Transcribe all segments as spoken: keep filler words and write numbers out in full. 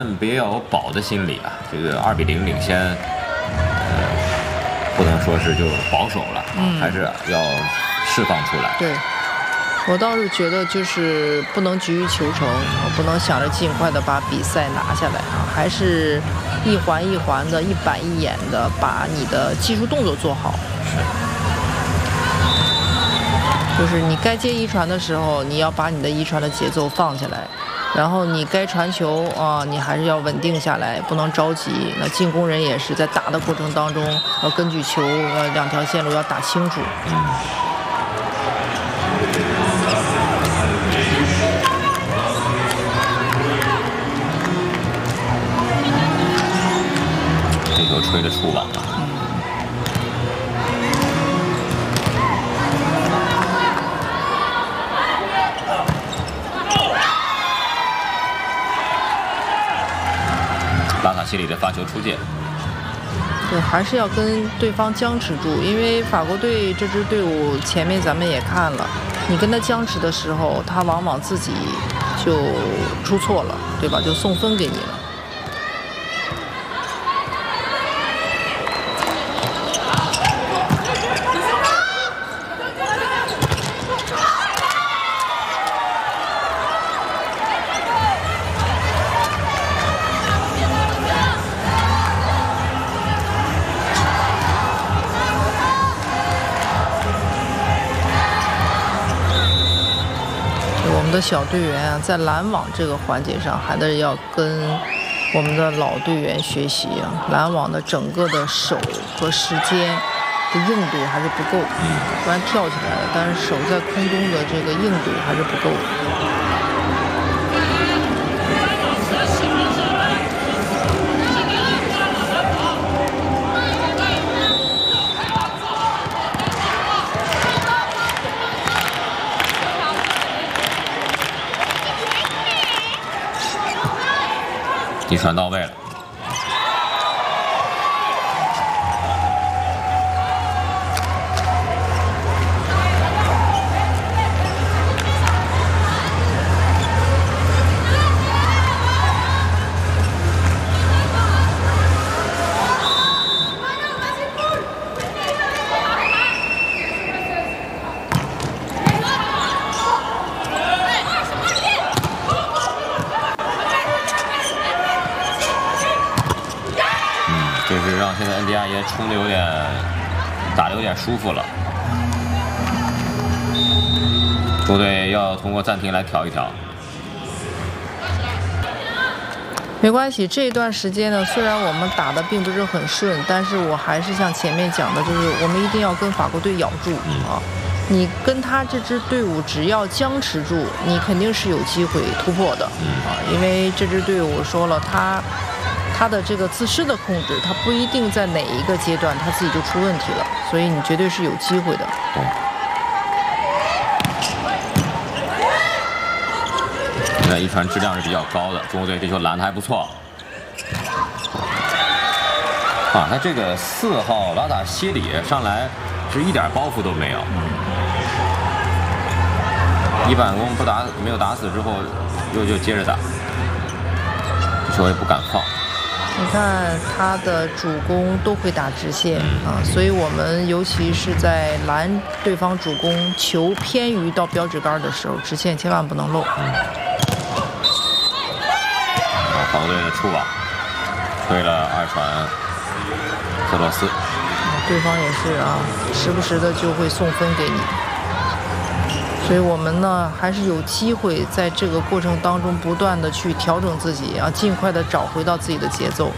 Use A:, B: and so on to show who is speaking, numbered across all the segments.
A: 别要有保的心理啊，这个二比零领先，呃，不能说是就保守了，嗯、还是要释放出来。
B: 对，我倒是觉得就是不能急于求成，不能想着尽快的把比赛拿下来啊，还是一环一环的、一板一眼的把你的技术动作做好。
A: 是。
B: 就是你该接一传的时候，你要把你的一传的节奏放下来。然后你该传球啊，你还是要稳定下来，不能着急。那进攻人也是在打的过程当中，要根据球，呃，两条线路要打清楚。
A: 嗯。这球吹的触网了。拉塔西里的发球出界，
B: 对，还是要跟对方僵持住，因为法国队这支队伍前面咱们也看了，你跟他僵持的时候，他往往自己就出错了，对吧？就送分给你了。我们的小队员啊，在拦网这个环节上，还得要跟我们的老队员学习啊。拦网的整个的手和时间的硬度还是不够，虽然跳起来了，但是手在空中的这个硬度还是不够的。
A: 一传到位了，就是让现在恩迪亚耶冲的有点打的有点舒服了，中队要通过暂停来调一调。
B: 没关系，这一段时间呢，虽然我们打的并不是很顺，但是我还是像前面讲的，就是我们一定要跟法国队咬住啊。你跟他这支队伍只要僵持住，你肯定是有机会突破的啊，因为这支队伍我说了，他。他的这个自身的控制，他不一定在哪一个阶段他自己就出问题了，所以你绝对是有机会的。
A: 对。现在一传质量是比较高的，中国队这球拦的还不错。啊，他这个四号拉塔西里上来是一点包袱都没有，一板弓不打没有打死之后，又就接着打，这球也不敢放。
B: 你看他的主攻都会打直线啊，所以我们尤其是在拦对方主攻球偏于到标志杆的时候，直线千万不能漏。
A: 嗯。法国队的出网，推了二传特洛斯。
B: 对方也是啊，时不时的就会送分给你。所以我们呢，还是有机会在这个过程当中不断的去调整自己啊，尽快的找回到自己的节奏。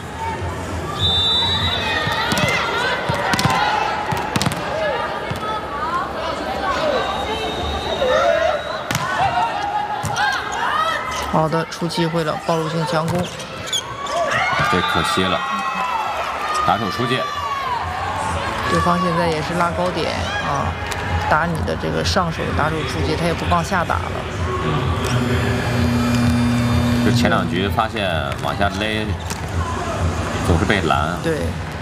B: 好的，出机会了，暴露性强攻。
A: 这可惜了，打手出界。
B: 对方现在也是拉高点啊。打你的这个上手的打手出界，他也不往下打了。
A: 就前两局发现往下勒，总是被拦。
B: 对。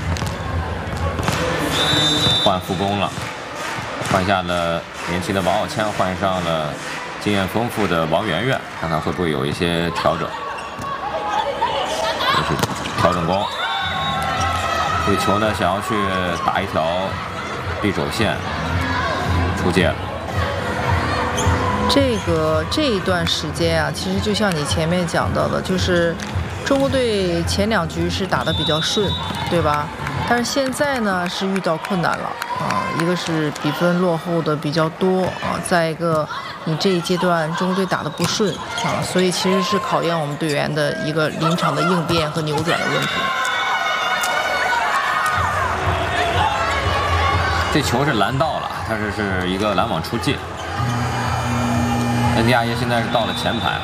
A: 换副攻了，换下了年轻的王傲谦，换上了经验丰富的王媛媛，看看会不会有一些调整。 是调整攻，这球呢想要去打一条立肘线，出界了。
B: 这个这一段时间啊，其实就像你前面讲到的，就是中国队前两局是打得比较顺，对吧？但是现在呢是遇到困难了啊，一个是比分落后的比较多啊，再一个你这一阶段中国队打得不顺啊，所以其实是考验我们队员的一个临场的应变和扭转的问题。
A: 这球是拦到了，它这是一个拦网出界。恩迪亚耶现在是到了前排。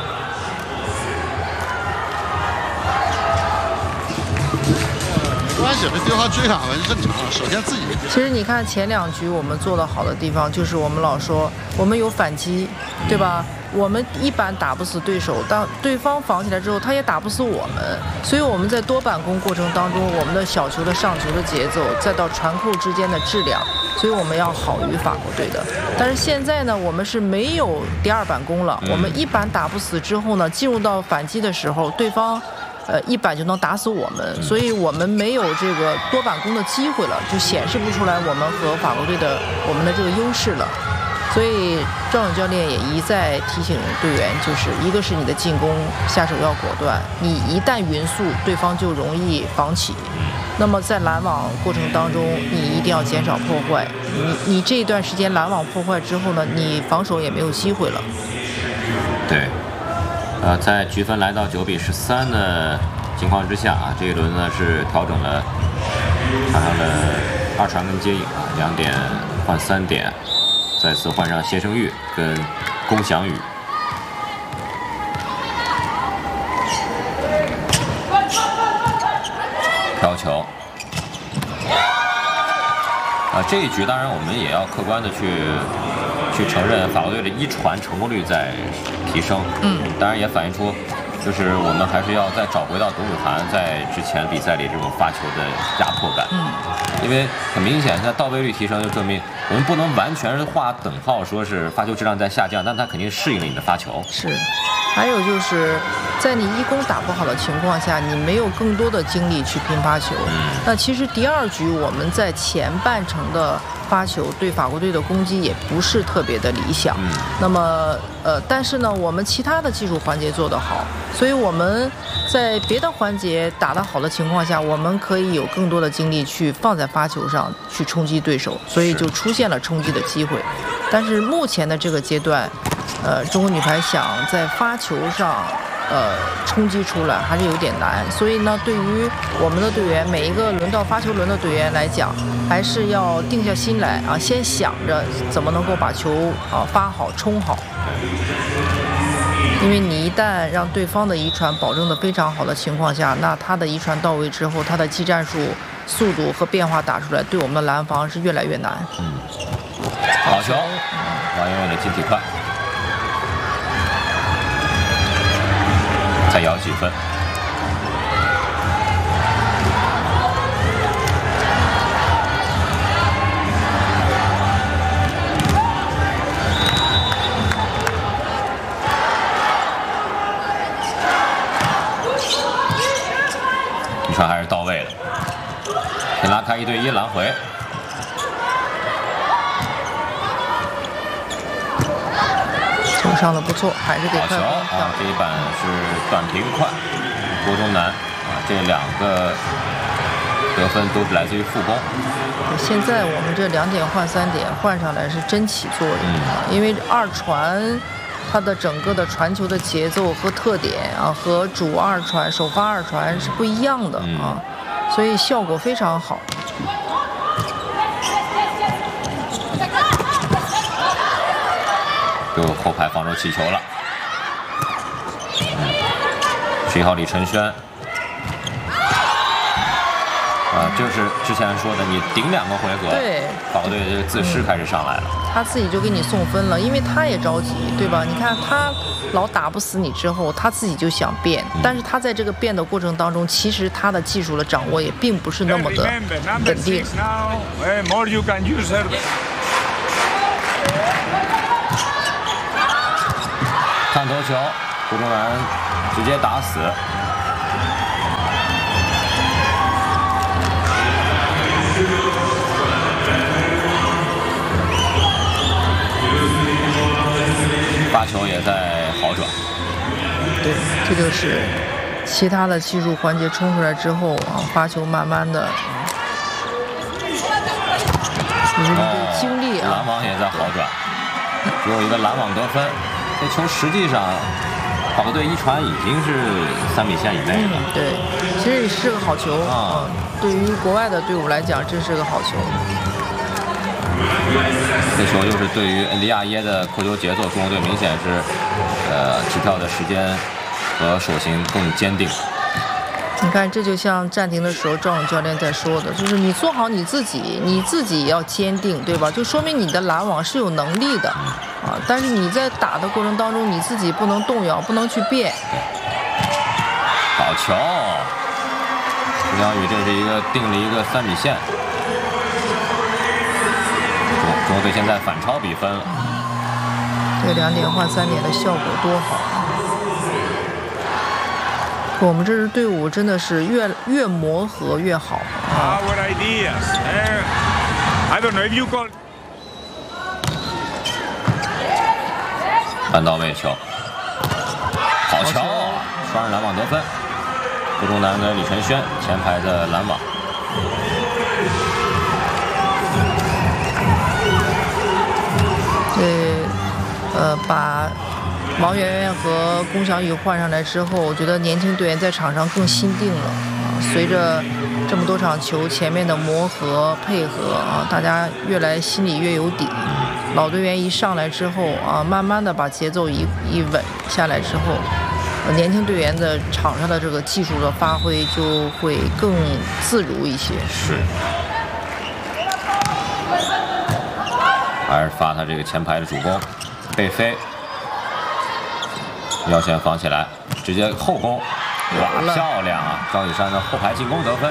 C: 没关系，这对方追上很正常。首先自己。
B: 其实你看前两局我们做的好的地方，就是我们老说我们有反击，对吧？我们一板打不死对手，当对方防起来之后，他也打不死我们。所以我们在多板攻过程当中，我们的小球的上球的节奏，再到传扣之间的质量，所以我们要好于法国队的。但是现在呢，我们是没有第二板攻了，我们一板打不死之后呢，进入到反击的时候，对方。呃，一板就能打死我们，所以我们没有这个多板攻的机会了，就显示不出来我们和法国队的我们的这个优势了。所以赵勇教练也一再提醒队员，就是一个是你的进攻下手要果断，你一旦匀速，对方就容易防起。那么在拦网过程当中，你一定要减少破坏。你你这一段时间拦网破坏之后呢，你防守也没有机会了。
A: 对。呃，在局分来到九比十三的情况之下啊，这一轮呢是调整了，场上的二传跟接应啊，两点换三点，再次换上谢胜玉跟龚翔宇。飘球。啊，这一局当然我们也要客观的去去承认法国队的一传成功率在提升，
B: 嗯，
A: 当然也反映出，就是我们还是要再找回到董雨涵在之前比赛里这种发球的压迫感，
B: 嗯，
A: 因为很明显，现在到位率提升就证明我们不能完全是划等号说是发球质量在下降，但他肯定适应了你的发球。
B: 是，还有就是在你一攻打不好的情况下，你没有更多的精力去拼发球。
A: 嗯，
B: 那其实第二局我们在前半程的发球对法国队的攻击也不是特别的理想。
A: 嗯，
B: 那么呃，但是呢，我们其他的技术环节做得好，所以我们在别的环节打得好的情况下，我们可以有更多的精力去放在发球上去冲击对手，所以就出现了冲击的机会。但是目前的这个阶段，呃，中国女排想在发球上呃冲击出来还是有点难，所以呢，对于我们的队员，每一个轮到发球轮的队员来讲，还是要定下心来啊，先想着怎么能够把球啊发好冲好。因为你一旦让对方的一传保证的非常好的情况下，那他的一传到位之后，他的技战术速度和变化打出来，对我们的拦防是越来越难。
A: 嗯，好球，王永远的进体快，再摇几分。一传还是到位了，先拉开一对一拦回。
B: 球上的不错，还是得看
A: 好球啊！这一板是短平快，郭忠南啊，这两个得分都是来自于副攻。
B: 现在我们这两点换三点换上来是真起作用啊，因为二传它的整个的传球的节奏和特点啊，和主二传、首发二传是不一样的啊，所以效果非常好。
A: 就后排防守起球了，十一号李晨轩，啊，就是之前说的，你顶两个回合，
B: 对，
A: 法国队这个自失开始上来了，
B: 他自己就给你送分了，因为他也着急，对吧？你看他老打不死你之后，他自己就想变，但是他在这个变的过程当中，其实他的技术的掌握也并不是那么的稳定。看头球，郭忠南直接打死。 这就是其他的技术环节冲出来之后啊，发球慢慢的，就是你的精力啊。
A: 拦网也在好转，只有一个拦网得分。这球实际上，法国队一传已经是三米线以内了。
B: 嗯、对，其实也是个好球啊、嗯。对于国外的队伍来讲，这是个好球。
A: 这球又是对于恩迪亚耶的扣球节奏，中国队明显是，呃，起跳的时间和手型更坚定。
B: 你看，这就像暂停的时候赵勇教练在说的，就是你做好你自己，你自己要坚定，对吧？就说明你的拦网是有能力的，啊，但是你在打的过程当中，你自己不能动摇，不能去变。
A: 好球！胡翔宇这是一个定了一个三米线。中国队现在反超比分了，
B: 这两点换三点的效果多好啊！我们这支队伍真的是越越磨合越好啊！
A: 半到位球，好球！双人拦网得分，郭忠南跟李晨轩前排的拦网。
B: 对，呃，把王媛媛和龚翔宇换上来之后，我觉得年轻队员在场上更心定了啊。随着这么多场球前面的磨合配合啊，大家越来心里越有底。老队员一上来之后啊，慢慢的把节奏一一稳下来之后，呃，年轻队员的场上的这个技术的发挥就会更自如一些。
A: 是。还是发他这个前排的主攻，背飞，腰线防起来，直接后攻，哇，漂亮啊！张雨山的后排进攻得分。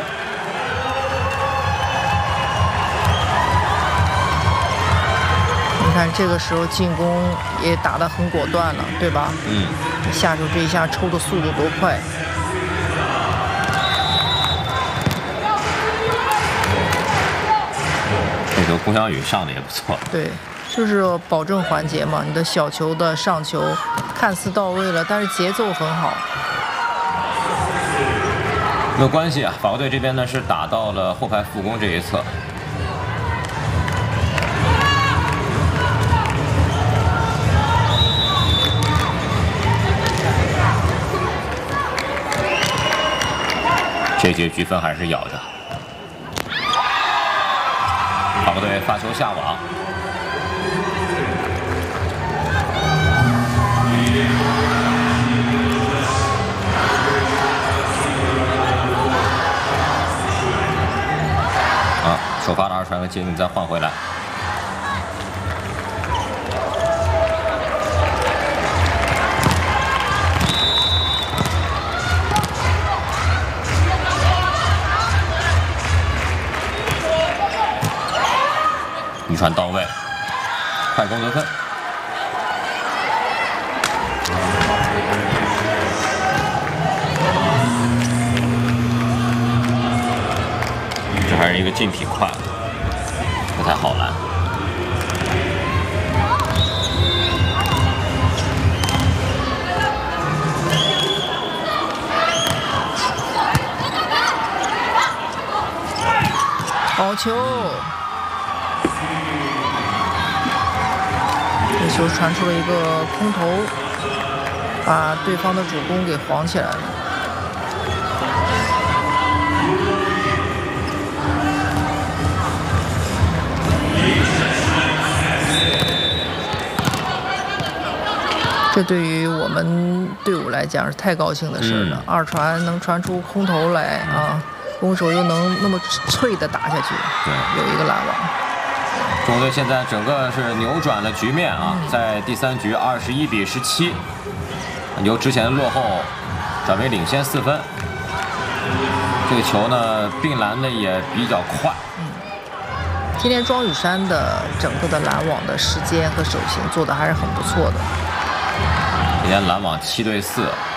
B: 你看这个时候进攻也打得很果断了，对吧？
A: 嗯。
B: 下手这一下抽的速度多快！
A: 这球龚翔宇上的也不错。
B: 对，就是保证环节嘛，你的小球的上球看似到位了，但是节奏很好。
A: 没有关系啊，法国队这边呢是打到了后排副攻这一侧。这局局分还是咬着。法国队发球下网，啊，首发的二传和接应再换回来。一传到位，快攻得分。这还是一个竞品快，不太好拦。
B: 好球！这球传出了一个空投，把对方的主攻给晃起来了。这对于我们队伍来讲是太高兴的事了。嗯、二传能传出空投来啊，攻手又能那么脆的打下去，
A: 对，
B: 有一个拦网。
A: 中国队现在整个是扭转了局面啊，在第三局二十一比十七，由之前落后转为领先四分。这个球呢，并拦的也比较快。
B: 嗯，今天庄雨珊的整个的拦网的时间和手型做的还是很不错的。
A: 今天拦网七对四，